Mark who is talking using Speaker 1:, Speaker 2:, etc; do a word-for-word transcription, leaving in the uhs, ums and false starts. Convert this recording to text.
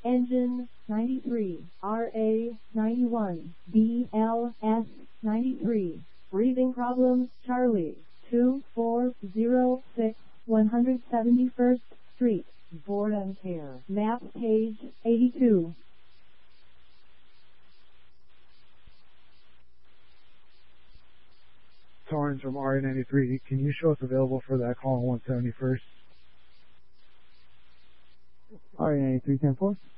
Speaker 1: Engine ninety-three, R A ninety-one, B L S ninety-three. Breathing problems, Charlie. two four zero six, one hundred seventy-first Street, Board and Care. Map page eighty-two.
Speaker 2: Torrance from R A ninety-three. Can you show us available for that call on one seventy-first?
Speaker 3: R A ninety-three, ten four.